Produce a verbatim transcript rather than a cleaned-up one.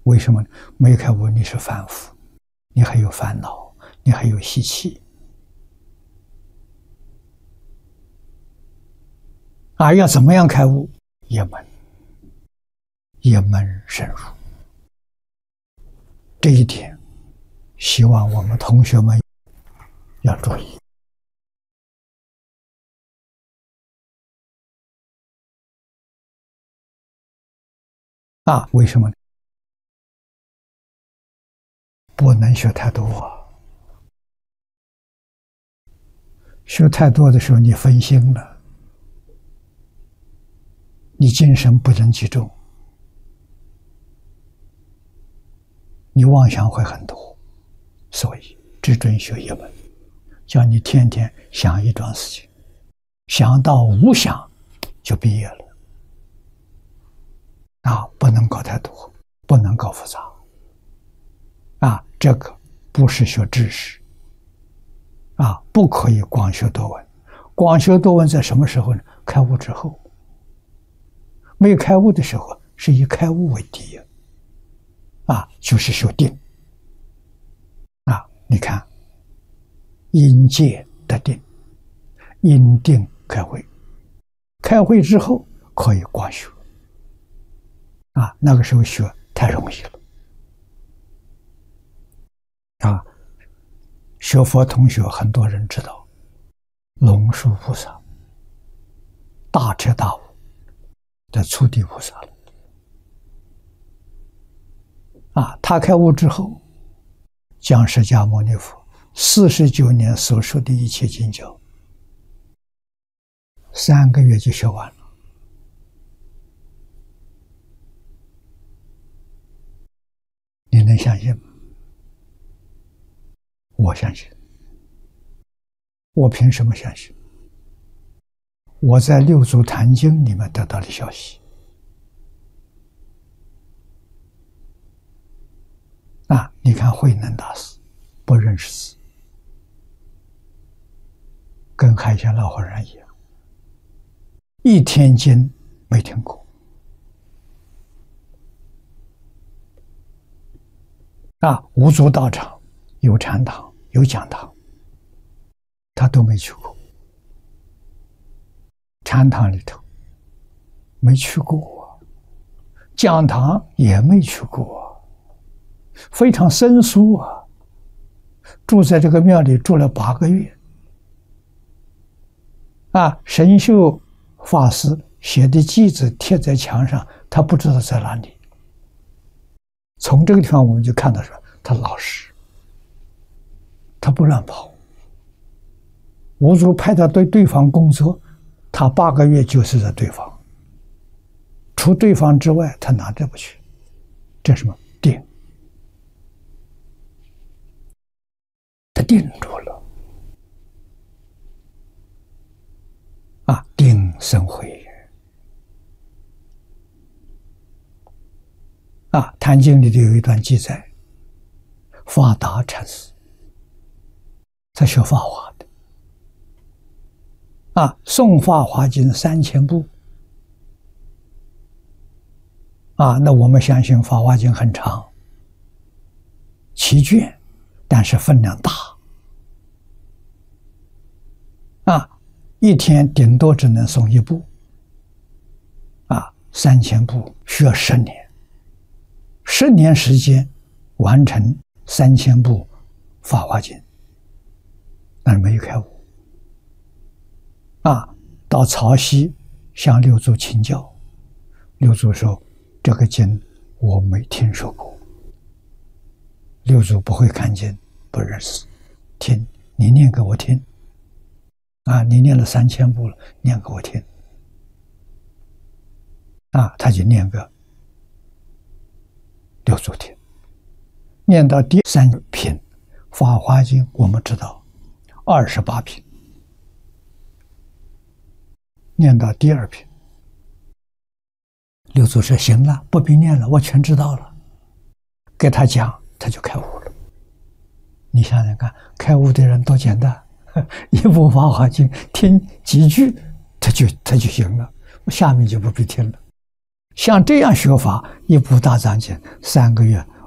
为什么？没开悟，你是凡夫，你还有烦恼，你还有习气。啊，要怎么样开悟？一门，一门深入。这一点，希望我们同学们要注意。啊，为什么呢？不能学太多。学太多的时候，你分心了，你精神不能集中，你妄想会很多。所以只准学一门，叫你天天想一桩事情，想到无想就毕业了。啊，不能搞太多，不能搞复杂。啊，这个不是学知识。啊，不可以光学多闻。光学多闻在什么时候呢？开悟之后。没有开悟的时候，是以开悟为第一。啊，就是学定。啊，你看，因戒得定，因定开慧，开慧之后可以光学。啊，那个时候学太容易了。啊，学佛同学很多人知道，龙树菩萨大彻大悟的初地菩萨了。啊，他开悟之后，将释迦牟尼佛四十九年所说的一切经教，三个月就学完了。你能相信吗？我相信。我凭什么相信？我在六祖坛经里面得到的消息。啊，你看慧能大师不认识字，跟海鲜老和尚一样，一天经没听过。啊，五祖道场有禅堂有讲堂，他都没去过。禅堂里头没去过，讲堂也没去过，非常生疏啊。住在这个庙里住了八个月。啊，神秀法师写的偈子贴在墙上，他不知道在哪里。从这个地方我们就看到说他老实，他不乱跑。五祖派他对对方工作，他八个月就是在对方，除对方之外他哪都不去。这什么定？他定住了。啊，定生慧。啊，《坛经》里头有一段记载，法达禅师在学法华的。啊，诵《法华经》三千部。啊，那我们相信《法华经》很长，七卷，但是分量大。啊，一天顶多只能诵一部。啊，三千部需要十年。十年时间完成三千部《法华经》，但是没有开悟。啊，到曹溪向六祖请教，六祖说：“这个经我没听说过。”六祖不会看经，不认识，听你念给我听。啊，你念了三千部了，念给我听。啊，他就念个六祖听，念到第三品《法华经》，我们知道二十八品，念到第二品，六祖说：“行了，不必念了，我全知道了。”给他讲，他就开悟了。你想想看，开悟的人多简单，一部《法华经》听几句，他就他就行了，下面就不必听了。 像这样学法，一部大藏经三个月